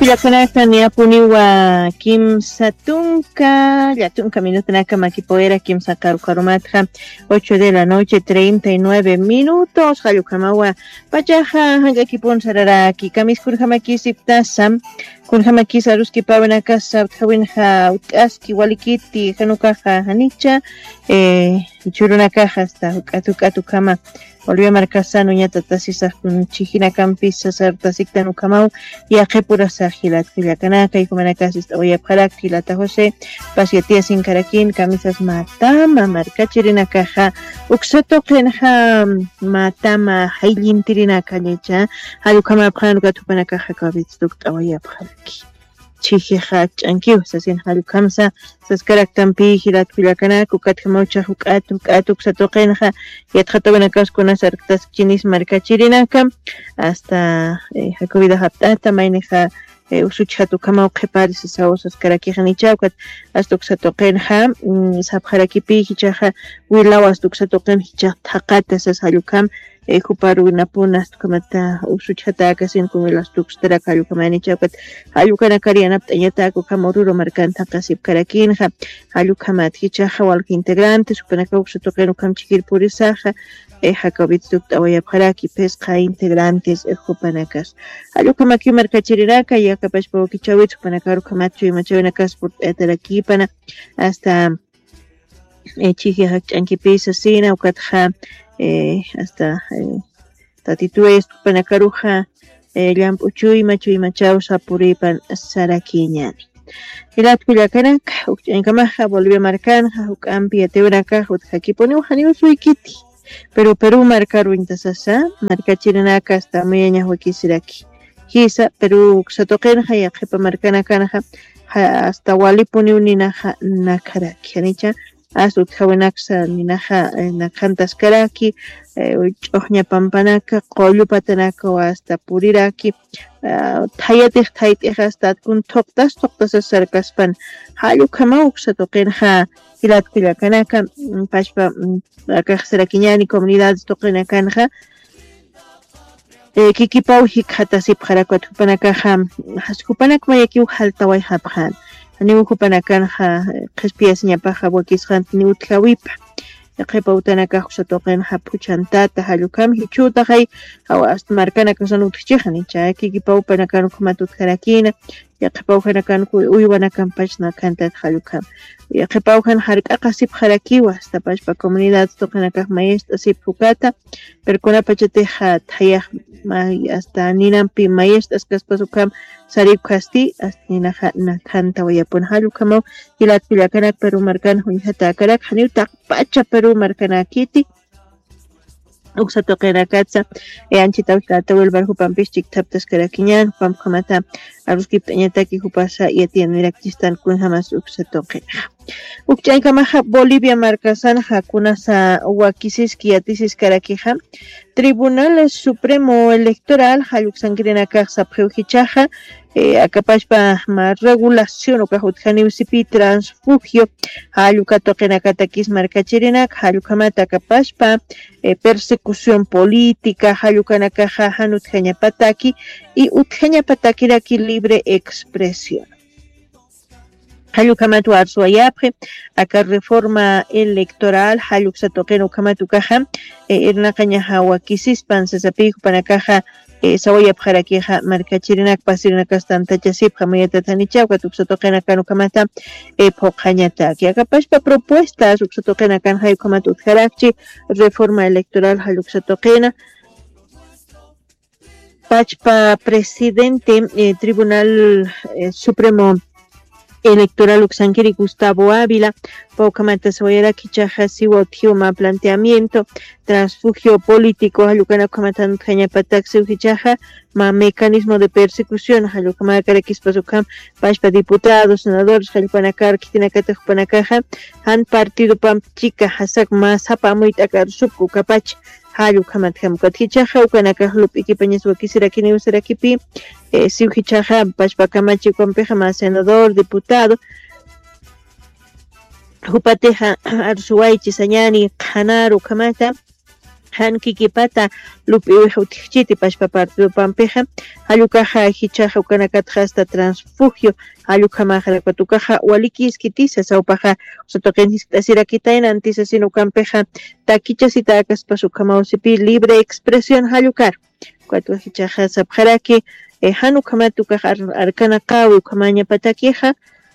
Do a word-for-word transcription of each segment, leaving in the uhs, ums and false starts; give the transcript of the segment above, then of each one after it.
Kuyakunaka niapuniwa kimsa tunka, ya tunka minuto naka makipoera kimsa karukarumatja, ocho de la noche, treinta y nueve minutos, hayukamawa, pachaja, hangakipun sararaki, kamis kurhamaki siptasam, kurhamaki saruski pavenaka sabtjawinja, utkaski walikiti, hanukaja hanicha, eh, churunakaja hasta ukatukatukama. Volvió a marcar sano ya tatasisa con chijina campis sacertasikta no kamau y a jepura sajilat kuyakanaka y kumanakasis oya parak kilata jose pasietia sin caraquín camisas matama marcachirina caja uxato klenja matama hailin tirina kalecha halukama pranu gatupana caja kabits dukta oya paraki chijija chankiu sasin halukamsa saskarak tampi hilat kuyakanaka ukatkamaucha hukatu ukatu uxato klenja yatjatobenakas con asartas chinis marcachirinaka hasta eh, jacobida haptata maineja eh, usuchatu kama uqeparis sausas karakijani chawkat hasta uxatoqenja sabjarakipi hichaja wilawas uxatoqen hichaj taqata sas halukam eh, huparu napunas kamata usuchata akasin kumilas tuxtara halukamani chawkat halukana karianapta yataku kamoruro marcanta kasib karakinja halukamat hichaja wal integrantes supanaka uxatoqen ukam chikir purisaja eh Jacobitz Awaya Paraki pesca integrantes el Jopanakas. Alukamaki marcachiriraka y acapash poquichawitz panakaru kamachu y machavenakas por eterakipana hasta eh chija ankipisa sina ukatja eh hasta eh tatitues panakaruja eh lampuchu y machu y machau sapuripan sarakiñani. Ilat kuyakanak enkamaja volvió a marcar ukampi ateuraka utkakiponi uhani usuikiti. Pero Perú marcaru intasasa, marca chirinaka hasta mañana huekisiraki. Hisa Perú xatoqenja ya jepa marcana canaja hasta walipuni uninaja nakaraki. Hanicha hasta utjawenaksa ninaja nakantas karaki, uchohña pampanaka, qollu patanaka hasta puriraki. Thayatik thaytik hasta kun toktas toktas sarkaspan. Halu kama uxatoqenja Hilat Kuyakanaka, Pashpa, Akajsarakiñani, comunidades toqenakanja, Kikipau Hikhatasip Harakwat Hupanakaja, Haskupanak Mayaki Haltawai Habhan, Aniu Hupanakanja, Kespias Niapaja, Wakishan, Niutkawipa. Qepautanaka xatoqen hapuchantata halukam hichutaqay awas markana kasan utchichani chaki kipau panakan kumatut karakina ya qepau hanakan uyuanakan pachna kantat halukam ya qepau han harqaqa sip harakiwa hasta pachpa comunidad toqanaka maestra sip fukata perkona pachate hat hayah hasta ninampi maestras kaspasukam sarip kasti hasta ninaha nakanta wayapun halukam hilat pilakanak Perú markan hunjata karak haniuta pacha Perú markana kiti uxatoqena katsa e anchita uxata vuelvar hupampish chiktaptas karakiñan pamkamata aruskiptañataki hupasa yatianmirakchistan kun jamas uxatoqena Ukchaykamaja Bolivia marcasan kunasa wakisiski atisis karakija Tribunal Supremo Electoral haluksankirinaka sapjeujichaja eh, akapashpa ma regulación ukajutjani usipi transfugio halukatoqenakatakis markachirinak halukamata akapashpa eh, persecución política halukanakaja hanutjañapataki y utjañapatakiraki libre expresión. Halukamatu arsuayapre, acá reforma electoral, haluksatoqeno kamatu kaja, irna cañaja wakisispan, sasapijo panakaja, sawayap jaraqueja, marcachirinak pasirinak tantachasip, jamayatatanich, ukatuksatoqena kanu kamata, pojañataki. Acá pashpa propuestas, uksatoqena kan hayukamatu jarakchi, reforma electoral, haluksatoqena, pachpa presidente, eh, Tribunal eh, Supremo Electoral Uxanquiri Gustavo Ávila, Paucamata Soyera Kichaja Siwa Tiuma planteamiento, transfugio político, Halucana Kamatan Cañapatak Siuhichaja, ma mecanismo de persecución, Halucama Carakis Pasucam, Pashpa diputados, senadores, Halupanacar, Kitinacata Jupanacaja, Han partido Pam Chica, Hasak Masapa Muitakar Subku Capach, Halukamat Hamkatichaja, Ukanaka Lup Equipañas Wakisirakin Usarakipi, Siuhichaja, Pashpa Camachi Compejama, senador, diputado, Jupateja Arsuay Chisanyani, Hanaru Kamata, han kikipata lupi uijutichiti pashpa partido pampeja ayukaja hichaja ukanakata hasta transfugio ayuka majalapatukaja walikis kitisa saupaja sotoqenis tasira kitaina antisa sino campeja taquicha sitacas pasukamaosipi libre expresión ayukar cuatro hichaja sabjaraki eh, hanukamatukaja arkana qawi ukamaña pataqueja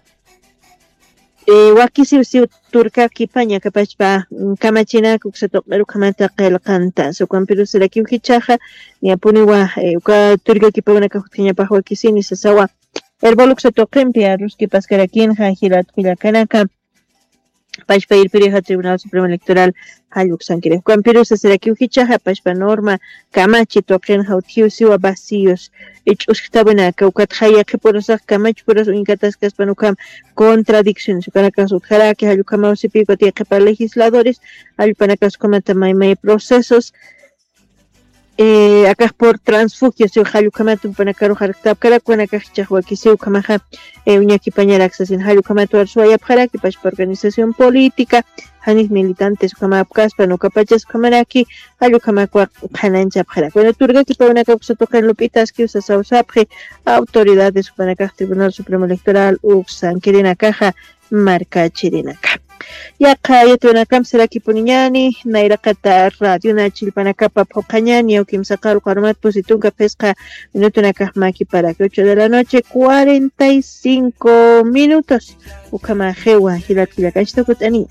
Eh, wakisi si turka kipaña kapachpa kamachina kuksatoqeru kamata qelqanta sukan pero sera kiuhichaja ni apuniwa eh, uka turka kipaguna kahutkiña pahwa kisini sasawa erboluk satoqempi arruski paskarakinja hirat kullakanaka pashpa irpirija Tribunal Supremo Electoral hayuk sankire ukan pero sera kiuhichaja pashpa norma kamachi toqenja uthiusiwa vacíos ich'usktabana kawkatjaya qhipurusak kamach puras inkataskas panukam contradicciones ukanakas utjaraki hayukamawsipiko tiqa legisladores ayupanakas komata maymay procesos eh acá por transfugio se hayukamatu panakaru hartab karakuanaka chahwaki se ukamaja eh uñaki pañaraxas en hayukamatu arsuaya pjaraki pash organización política hanis militantes ukamapkas panukapachas kamaraki hayukamakwa hanancha pjaraki bueno turga ki panaka kusatoqen lupitas que usa sausapje autoridades upanaka Tribunal Supremo Electoral uksan kirina caja marca chirinaka yaqa yatwanakam seraki puniñani nayraqata radio nachilpanakapa phuqañani o kimsaqaru qarumat pusitunka pesqa minutunakaq maki para que ocho de la noche cuarenta y cinco minutos ukamajewa hilatkillakachta kut'ani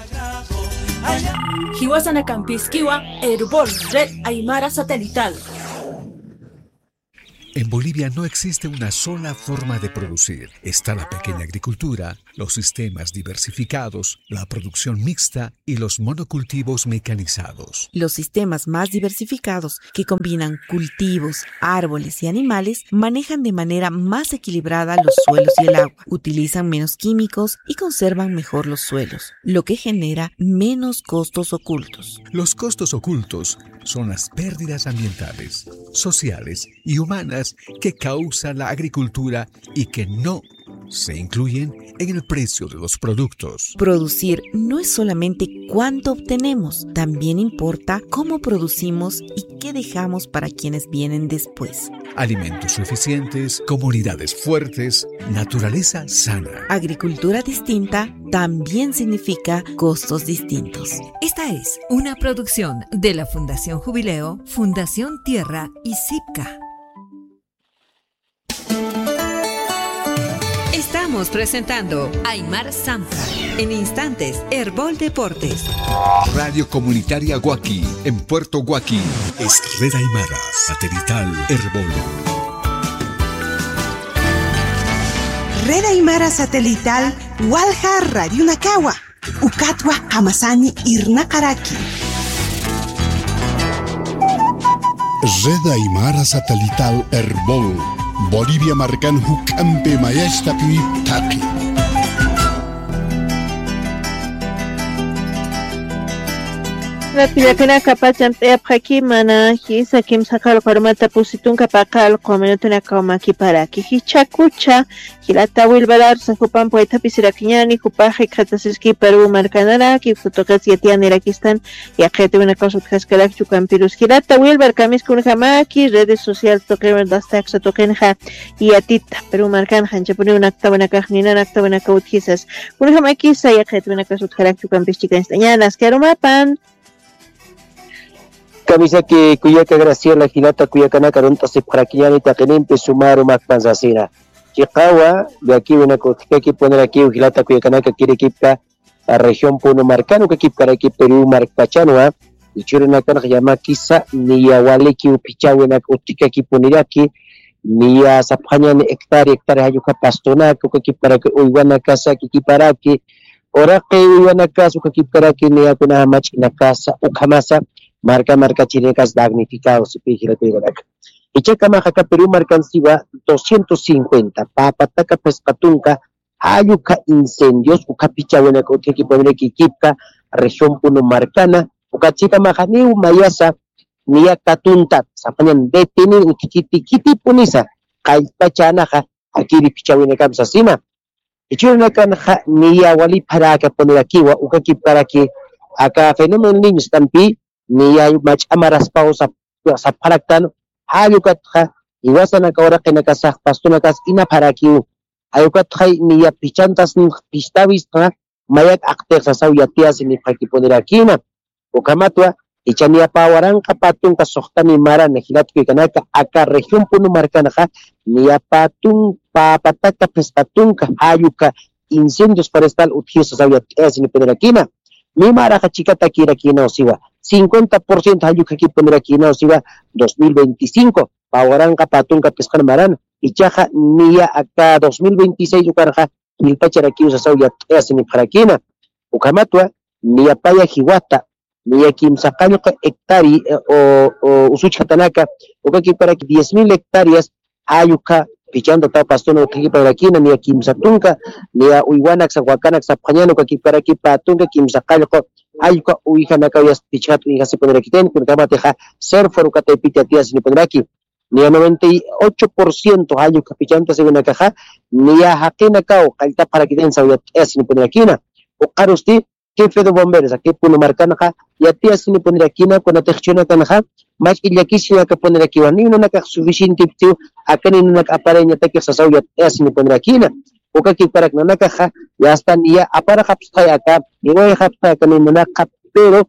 Hiwasanakampizkiwa Herbol Red Aymara Satelital. En Bolivia no existe una sola forma de producir. Está la pequeña agricultura, los sistemas diversificados, la producción mixta y los monocultivos mecanizados. Los sistemas más diversificados, que combinan cultivos, árboles y animales, manejan de manera más equilibrada los suelos y el agua, utilizan menos químicos y conservan mejor los suelos, lo que genera menos costos ocultos. Los costos ocultos son las pérdidas ambientales, sociales y humanas que causa la agricultura y que no se incluyen en el precio de los productos. Producir no es solamente cuánto obtenemos, también importa cómo producimos y qué dejamos para quienes vienen después. Alimentos suficientes, comunidades fuertes, naturaleza sana. Agricultura distinta también significa costos distintos. Esta es una producción de la Fundación Jubileo, Fundación Tierra y Sipca. Estamos presentando Aymar Zampa. En instantes, Herbol Deportes. Radio Comunitaria Huaki, en Puerto Huaki. Es Red Aymara, satelital Herbol. Red Aymara satelital Walja Radio Nakawa. Ukatwa Hamasani Irnakaraki. Red Aymara satelital Herbol. Bolivia marcan hukampe mayashtapi taki. Rapidakana kapachan teapaki mana hisa kim sakal qarmata pusitunka paqal qominutuna qawmaki paraki hichakucha hilata wilbalar sahupan poeta pisirakiñani hupaje khatasiski Perú marcanaraki fotoqas yatian irakistan yaqete una cosa kaskalak chukampirus hilata wilbar kamis kunhamaki redes sociales toqemer dastak toqenja yatita Perú marcan hanchapuni una actabana kajnina actabana kauthisas kunhamaki sayaqete una cosa kaskalak chukampischika instañanas karumapan Camisa que Cuyaca Graciela Gilata Cuyacana Caronta se praquiani taquenente sumaru macpanzacina. Chicawa, de aquí una cosa que poner aquí Gilata Cuyacana que quiere equipa la región Puno Marcano que equipa aquí Perú Marcpachanua y churena que llama quizá ni a Waleki Upichawena Utica aquí poner aquí ni a Zapaña hectárea hectárea ayuca pastona que equipa que Uiguana casa que equipara aquí ora que Uiguana casa que equipara aquí ni a una machina casa Ucamasa marca marca chilecas damnificados y pijila pigaraca. Y checa majaca Perú marcanciva doscientos cincuenta, papataca pescatunca, ayuca incendios, ucapicha buena que que poner que equipca, región Puno Marcana, ucachica majaniu mayasa, niya katunta, sapañan detenir utikiti kiti punisa, caipachanaja, aquí de picha buena cabeza sima. Y churna canja niya wali para que poner aquí, uca para que acá fenómeno niños tampi, ni hay mach amaras pausa sa paraktan hayukat ha iwasana ka ora kina kasah pastuna kas ina parakiu ayukat hay ni ya pichantas ni pistavis ha mayak akter sa saw yatias ni pakiponerakina ukamatwa ichania pawaran kapatung kasokta ni mara na hilat ko kanaka aka rehiyon puno marka naka niya patung papataka pestatong kahayuka incendios forestal uthiyo sa sawyat es ni Penerakina mi mara ka chikata kirakina osiwa cincuenta por ciento hayuka ki Penerakina osiwa dos mil veinticinco pawaran kapatung kapeskan maran ichaja niya aka dos mil veintiséis ukaraja hilpacharakiyo sa sawyat es ni Penerakina ukamatwa niya paya hiwata ni aquí sacaño hectari o o usuchatanaka o que para que diez mil hectáreas ayuka pichando ta pastono que para aquí ni aquí satunka ni a uiwana sahuacana sapañano que para que patunka kim sacaño ayuka uijana ka ya pichat uija se poner aquí ten pero tabateja ser forukate pitiatias ni poner aquí ni a noventa y ocho por ciento ayuka pichanta según la caja ni a hakena ka o calta para que den sabiat es ni poner aquí na o carosti jefe de bomberos aquí puno marcana ja ya tía sin poner aquí na con atención kan ja más y aquí sí que poner aquí ni no naka suficiente tío acá ni no naka apareña te que sa ya es sin poner aquí na o que para que no naka ja ya está ni ya apara japsta acá y voy japsta que ni no naka pero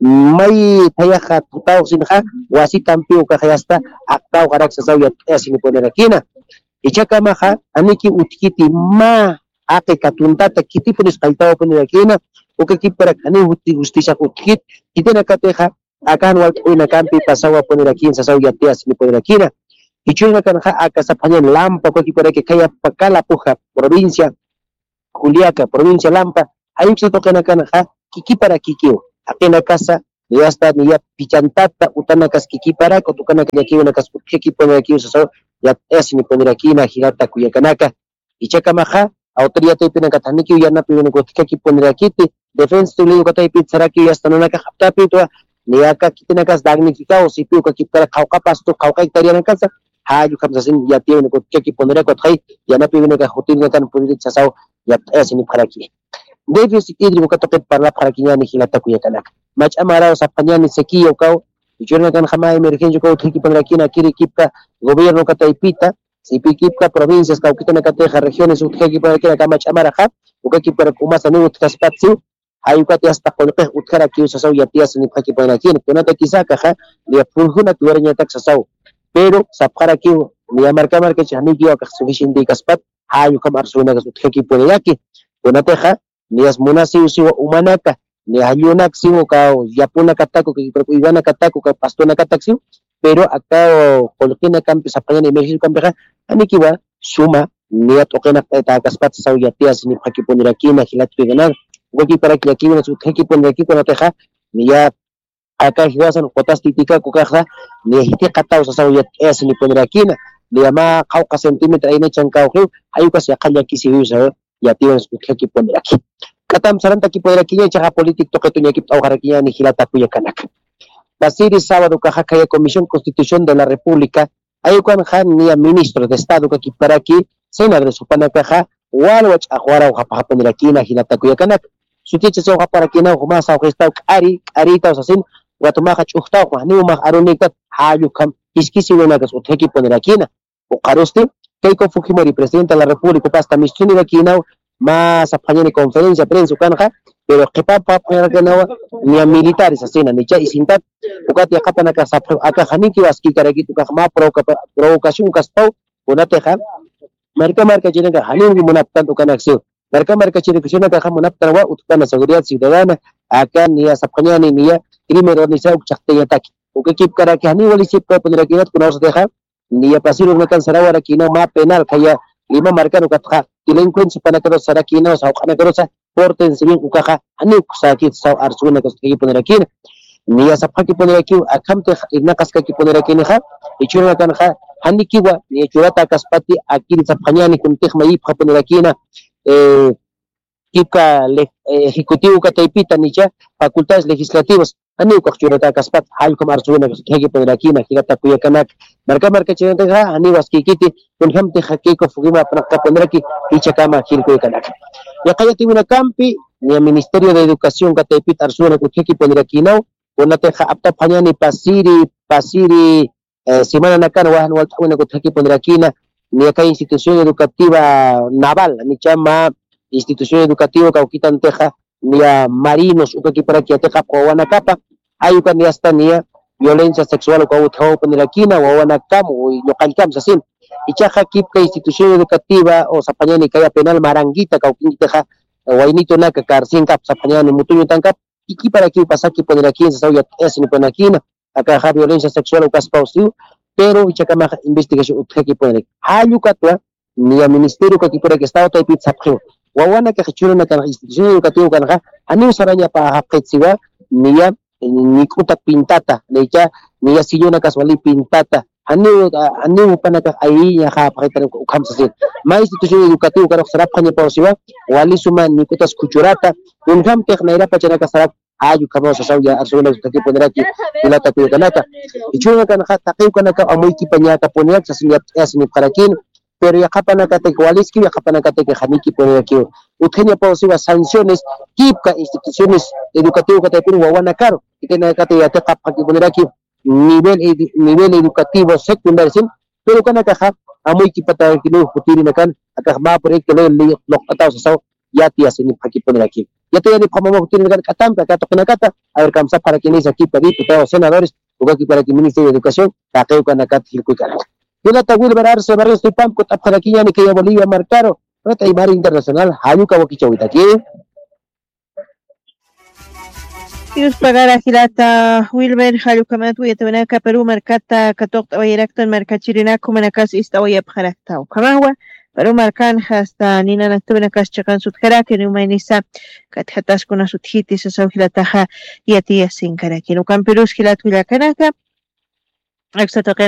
mai taya ja tutao sin ja o así tampio que ya está acá o garak sa ya es sin poner aquí na y chaka maja aniki utkiti ma ake katuntata kiti pones faltado poner aquí na o que para que no justicia justicia y tiene que teja acá no hay una campi pasado a poner aquí en sa ya tía sin poner aquí na y chuna kan ja acá sa pañan lampa que para que caiga para la puja provincia Juliaca provincia Lampa hay se toca na kan ja kiki para kikio aquí en la casa ya está ni ya pichantata utana kas kiki para ko tukana que aquí una kas kiki poner aquí sa ya es ni poner aquí na girata kuya kanaka y checa maja autoridad te pina kataniki ya na pina ko kiki poner aquí defense tu liu kata ipit saraki ya stanona ka hapta pito ni aka kitina kas damnificado si piu ka kitara khauka pasto khauka itaria na kansa ha yu kam sasin ya tiene ko kiki ponera ko thai ya na pina ka hotin kan puri chasao ya es ni paraki deficit hídrico ka toke para paraki ya ni hilata ku ya kanak mach amara sa panya ni sequía ka yuna kan jama emergencia ko kiki ponera kina kiri kipka gobierno kata ipita si pikipka provincias ka kitana ka teja regiones utki ponera kina ka mach amara ha o kiki para kumasa nu utkaspatsi ayukat hasta kolpeh utkara ki sasaw yatias ni paki pona kin kunata kisaka ha dia pulhuna tuarnya tak sasaw pero sapara ki ni marka marka chani ki ak suficient di kaspat ayukam arsuna kas utkaki pona yaki kunata ha ni as munasi usi umanaka ni ayunak simo ka yapuna katako ki pro ivana katako ka pastona kataksi pero acá kolkina kampi sapanya ni Mexico kampi ha ani kiwa suma ni atokena ta kaspat sasaw yatias ni paki pona kina hilat piganar Waki para que aquí una subjeque pone aquí con la teja ni ya acá hiwasan kotas titika kukaja ni hiti kata usa saw ya es ni poner aquí na ni ama kauka centimeter ina chankau hu ayu kasi akanya kisi usa ya tiwan subjeque poner aquí katam saranta ki poner aquí ya chaja politik to ketunya ki tau harakiya ni hilata kuya kanak basiri sábado kaja kaya Comisión Constitución de la República ayu kan han ni ministro de Estado que para aquí senador supana kaja walwach akhwara uha poner aquí na hilata kuya kanak Sukicha sa para kina kuma sa kristaw ari ari taw sa sin watuma ka chuhtaw ko ni uma arunikat hayu kam iskisi wena kas utheki ponera kina o karosti Keiko Fujimori presidente de la República pasta misión de kina ma sa pañani conferencia prensa kanha pero kepa pa ponera kina ni militares asina ni cha isintat ukat ya kapana ka sa aka haniki waski karagi tu ka ma provocación kastaw unate kha marka marka jina ka hanin munaptan tu kanaksio Mereka mereka ciri kesana kakak menapkan wa utupana seguridad ciudadana akan nia sapkanya nia crimen organisado chakteya taki. Oke kip karaki hani wali sip ka penerakinat kuna usah deha nia pasir unakan sarawara kina ma penal kaya lima mereka nukat ha delinquency pana karo sarakina sa kana karo sa porten sibin ukaka hani kusakit sa arsuna kastegi penerakin nia sapaki penerakin akam te igna kaska ki penerakin ha ichuna kan ha hani kiwa nia curata kaspati akiri sapkanya ni kuntik mai pa penerakina Eh, kipka le, eh, ejecutivo kataipita nicha facultades legislativas ani ukachurata kaspat hal kom arsuna kegi pedrakina higata kuya kanak marka marka chenta ha ani waskikiti kunhamte hakiko fugima prakta pendraki hicha kama hilko kanak ya kayati una campi ni ministerio de educación kataipita arsuna kegi pedrakina unateja apta pañani pasiri pasiri eh, semana nakana wahan walta una kutaki pondrakina ni acá institución educativa naval ni chama institución educativa kaukitan teja ni a marinos ukaki para que teja pawana kapa ayukan ni hasta ni violencia sexual ko utho pondrakina wawana kamu y local kam sasin ichaja kipka institución educativa o sapañani kaya penal maranguita kaukin teja wainito naka karsin kap sapañani mutuño tankap iki para que pasaki pondrakina sa ya es ni pondrakina acá ha violencia sexual o caspausiu pero ichakama investigación utki pondrak hayukatwa ni a ministerio que por que estado tai pizza wawana que chulona kan institución educativa kan ani usaranya pa hapketsiwa ni a ni kuta pintata lecha ni a sillona casuali pintata ani ani panaka ai ya ha pakita ko kamsasin ma institución educativa kan sarap kanya pa siwa wali suma ni kutas kuchurata un kam tek naira pachana ka sarap ayu kama sa sauya arsula utki pondraki ilata ku kanaka ichuna kan taqi kanaka amoy ki panyata ponyak sa sinap asni parakin pero ya kapana kate waliski ya kapana kate que jamiki pondraki utgenia pa siwa sanciones kipka instituciones educativas kate pero wawana karo ikena kate ya te kapaki pondraki nivel nivel educativo secundario sin pero kanaka ha amoy ki pata kilo futiri nakan akah ba proyecto lo lok ataw sa ya tia sini paki pondraki ya te ni pamamo futiri nakan katam ka kato kanakata a ver kamsa para quienes aquí para diputados senadores o aquí para que ministerio de educación takeu kanakat hilku kanaka Bila tagwil berarse barres de pam kota para aquí ni que ya Bolivia marcaron rata y mar internacional hayu kawakichawita aquí Yus pagara hilata Wilber halu kamatu yatawanaka Peru markata katok tawayiraktan markachirinaku manakas istawaya bharakta kamawa Peru markan hasta nina naktubenakas chakan sutkarake numainisa kathatas kuna suthiti sa sawhilataha yatiya sinkarake nukan Perus hilatu ilakanaka aksatoqen